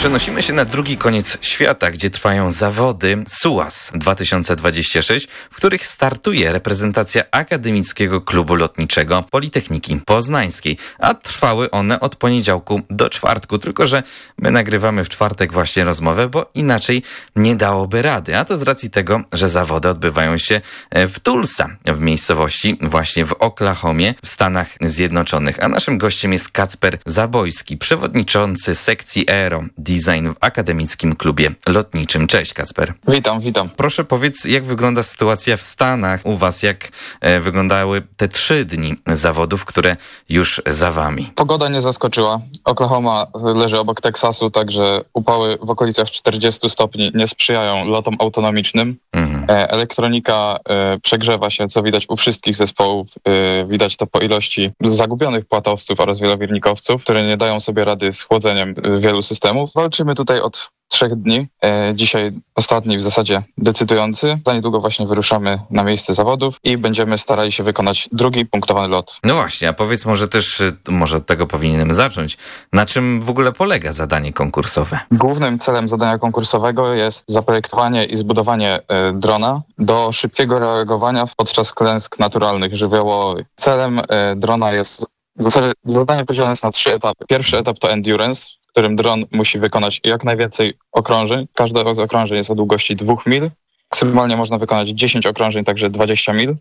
Przenosimy się na drugi koniec świata, gdzie trwają zawody SUAS 2026, w których startuje reprezentacja Akademickiego Klubu Lotniczego Politechniki Poznańskiej, a trwały one od poniedziałku do czwartku, tylko że my nagrywamy w czwartek właśnie rozmowę, bo inaczej nie dałoby rady, a to z racji tego, że zawody odbywają się w Tulsa, w miejscowości właśnie w Oklahomie w Stanach Zjednoczonych, a naszym gościem jest Kacper Zabojski, przewodniczący sekcji Aero Design w Akademickim Klubie Lotniczym. Cześć, Kacper. Witam. Proszę powiedz, jak wygląda sytuacja w Stanach u was, jak wyglądały te 3 dni zawodów, które już za wami? Pogoda nie zaskoczyła. Oklahoma leży obok Teksasu, także upały w okolicach 40 stopni nie sprzyjają lotom autonomicznym. Elektronika przegrzewa się, co widać u wszystkich zespołów. Widać to po ilości zagubionych płatowców oraz wielowiernikowców, które nie dają sobie rady z chłodzeniem wielu systemów. Walczymy tutaj od 3 dni. Dzisiaj ostatni, w zasadzie decydujący. Za niedługo właśnie wyruszamy na miejsce zawodów i będziemy starali się wykonać drugi punktowany lot. No właśnie, a powiedz może od tego powinienem zacząć. Na czym w ogóle polega zadanie konkursowe? Głównym celem zadania konkursowego jest zaprojektowanie i zbudowanie drona do szybkiego reagowania podczas klęsk naturalnych, żywiołowych. Celem drona jest, w zasadzie zadanie podzielone jest na 3 etapy. Pierwszy etap to endurance, w którym dron musi wykonać jak najwięcej okrążeń. Każde z okrążeń jest o długości 2 mil. Maksymalnie można wykonać 10 okrążeń, także 20 mil.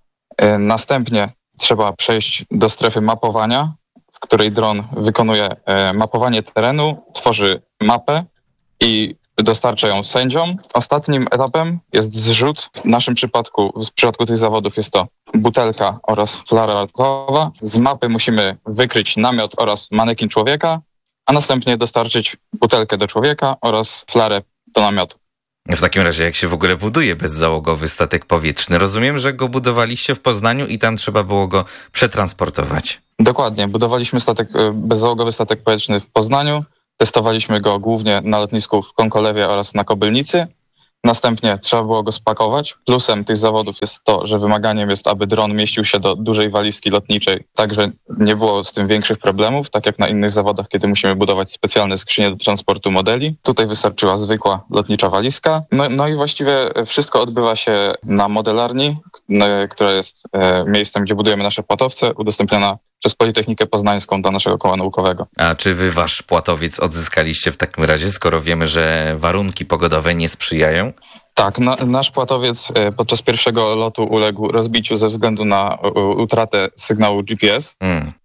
Następnie trzeba przejść do strefy mapowania, w której dron wykonuje mapowanie terenu, tworzy mapę i dostarcza ją sędziom. Ostatnim etapem jest zrzut. W naszym przypadku, w przypadku tych zawodów jest to butelka oraz flara alkoholowa. Z mapy musimy wykryć namiot oraz manekin człowieka, a następnie dostarczyć butelkę do człowieka oraz flarę do namiotu. W takim razie jak się w ogóle buduje bezzałogowy statek powietrzny? Rozumiem, że go budowaliście w Poznaniu i tam trzeba było go przetransportować. Dokładnie. Budowaliśmy bezzałogowy statek powietrzny w Poznaniu. Testowaliśmy go głównie na lotnisku w Konkolewie oraz na Kobylnicy. Następnie trzeba było go spakować. Plusem tych zawodów jest to, że wymaganiem jest, aby dron mieścił się do dużej walizki lotniczej. Także nie było z tym większych problemów, tak jak na innych zawodach, kiedy musimy budować specjalne skrzynie do transportu modeli. Tutaj wystarczyła zwykła lotnicza walizka. No i właściwie wszystko odbywa się na modelarni, która jest miejscem, gdzie budujemy nasze płatowce, udostępniona przez Politechnikę Poznańską do naszego koła naukowego. A czy wy wasz płatowiec odzyskaliście w takim razie, skoro wiemy, że warunki pogodowe nie sprzyjają? Tak, nasz płatowiec podczas pierwszego lotu uległ rozbiciu ze względu na utratę sygnału GPS.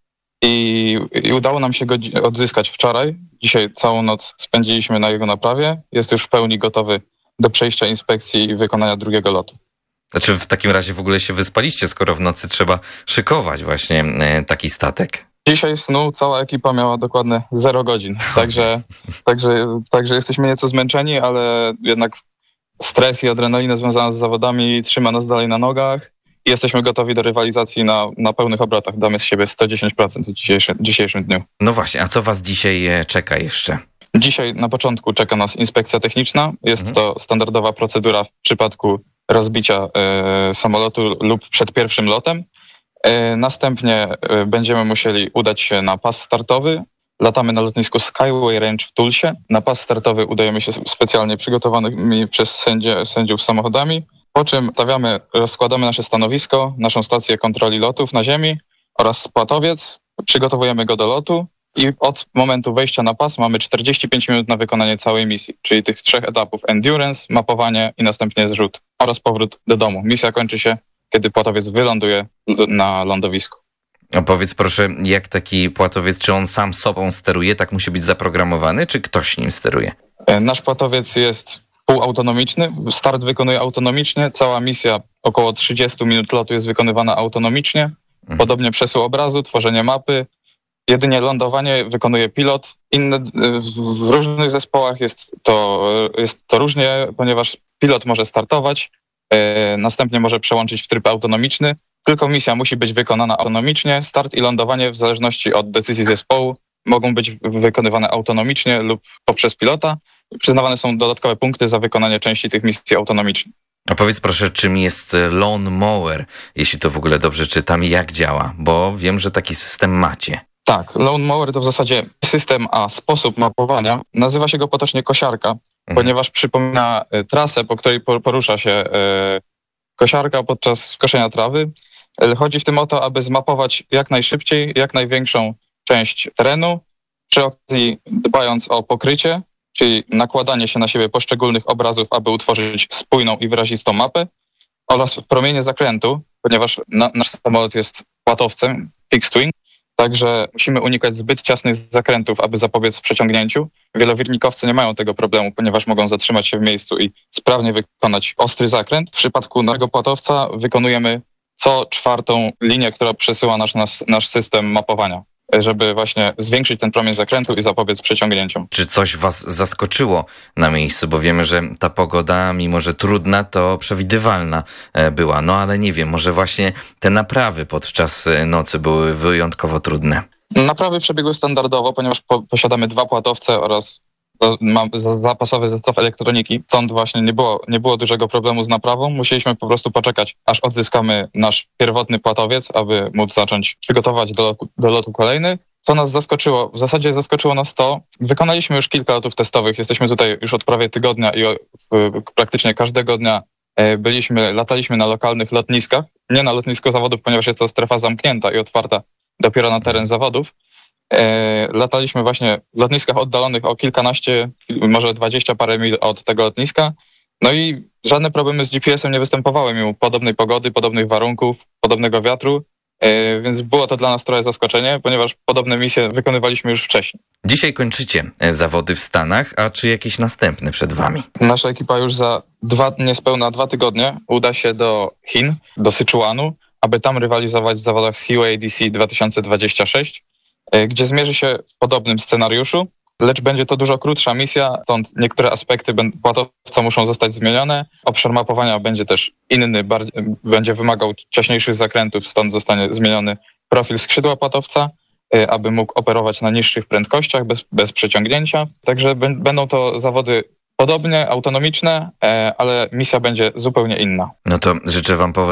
I udało nam się go odzyskać wczoraj. Dzisiaj całą noc spędziliśmy na jego naprawie. Jest już w pełni gotowy do przejścia inspekcji i wykonania drugiego lotu. Znaczy w takim razie w ogóle się wyspaliście, skoro w nocy trzeba szykować właśnie taki statek? Dzisiaj snu cała ekipa miała dokładnie 0 godzin, także jesteśmy nieco zmęczeni, ale jednak stres i adrenalina związana z zawodami trzyma nas dalej na nogach i jesteśmy gotowi do rywalizacji na pełnych obrotach. Damy z siebie 110% w dzisiejszym dniu. No właśnie, a co was dzisiaj czeka jeszcze? Dzisiaj na początku czeka nas inspekcja techniczna. Jest to standardowa procedura w przypadku rozbicia samolotu lub przed pierwszym lotem. Następnie będziemy musieli udać się na pas startowy. Latamy na lotnisku Skyway Range w Tulsie. Na pas startowy udajemy się specjalnie przygotowanymi przez sędziów samochodami, po czym rozkładamy nasze stanowisko, naszą stację kontroli lotów na ziemi oraz płatowiec. Przygotowujemy go do lotu i od momentu wejścia na pas mamy 45 minut na wykonanie całej misji, czyli tych 3 etapów: endurance, mapowanie i następnie zrzut oraz powrót do domu. Misja kończy się, kiedy płatowiec wyląduje na lądowisku. A powiedz proszę, jak taki płatowiec, czy on sam sobą steruje, tak musi być zaprogramowany, czy ktoś nim steruje? Nasz płatowiec jest półautonomiczny, start wykonuje autonomicznie, cała misja, około 30 minut lotu jest wykonywana autonomicznie, podobnie przesył obrazu, tworzenie mapy, jedynie lądowanie wykonuje pilot. W różnych zespołach jest to różnie, ponieważ pilot może startować, następnie może przełączyć w tryb autonomiczny. Tylko misja musi być wykonana autonomicznie. Start i lądowanie w zależności od decyzji zespołu mogą być wykonywane autonomicznie lub poprzez pilota. Przyznawane są dodatkowe punkty za wykonanie części tych misji autonomicznie. A powiedz proszę, czym jest Lawn Mower, jeśli to w ogóle dobrze czytam, i jak działa? Bo wiem, że taki system macie. Tak, lawn mower to w zasadzie system, a sposób mapowania nazywa się go potocznie kosiarka, ponieważ przypomina trasę, po której porusza się kosiarka podczas koszenia trawy. Chodzi w tym o to, aby zmapować jak najszybciej, jak największą część terenu, przy okazji dbając o pokrycie, czyli nakładanie się na siebie poszczególnych obrazów, aby utworzyć spójną i wyrazistą mapę, oraz promienie zakrętu, ponieważ nasz samolot jest płatowcem, fixed wing, także musimy unikać zbyt ciasnych zakrętów, aby zapobiec przeciągnięciu. Wielowiernikowcy nie mają tego problemu, ponieważ mogą zatrzymać się w miejscu i sprawnie wykonać ostry zakręt. W przypadku naszego płatowca wykonujemy co czwartą linię, która przesyła nasz system mapowania, żeby właśnie zwiększyć ten promień zakrętu i zapobiec przeciągnięciom. Czy coś was zaskoczyło na miejscu? Bo wiemy, że ta pogoda, mimo że trudna, to przewidywalna była. No ale nie wiem, może właśnie te naprawy podczas nocy były wyjątkowo trudne. Naprawy przebiegły standardowo, ponieważ posiadamy 2 płatowce oraz zapasowy zestaw elektroniki. Stąd właśnie nie było dużego problemu z naprawą. Musieliśmy po prostu poczekać, aż odzyskamy nasz pierwotny płatowiec, aby móc zacząć przygotować do lotu kolejny. Co nas zaskoczyło? W zasadzie zaskoczyło nas to. Wykonaliśmy już kilka lotów testowych. Jesteśmy tutaj już od prawie tygodnia i praktycznie każdego dnia lataliśmy na lokalnych lotniskach. Nie na lotnisku zawodów, ponieważ jest to strefa zamknięta i otwarta dopiero na teren zawodów. Lataliśmy właśnie w lotniskach oddalonych o kilkanaście, może 20 parę mil od tego lotniska. No i żadne problemy z GPS-em nie występowały mimo podobnej pogody, podobnych warunków, podobnego wiatru. Więc było to dla nas trochę zaskoczenie, ponieważ podobne misje wykonywaliśmy już wcześniej. Dzisiaj kończycie zawody w Stanach, a czy jakieś następne przed wami? Nasza ekipa już za niespełna 2 tygodnie uda się do Chin, do Syczuanu, aby tam rywalizować w zawodach CUADC 2026, gdzie zmierzy się w podobnym scenariuszu, lecz będzie to dużo krótsza misja, stąd niektóre aspekty płatowca muszą zostać zmienione. Obszar mapowania będzie też inny, będzie wymagał ciaśniejszych zakrętów, stąd zostanie zmieniony profil skrzydła płatowca, aby mógł operować na niższych prędkościach, bez przeciągnięcia. Także będą to zawody podobnie, autonomiczne, ale misja będzie zupełnie inna. No to życzę wam powodzenia.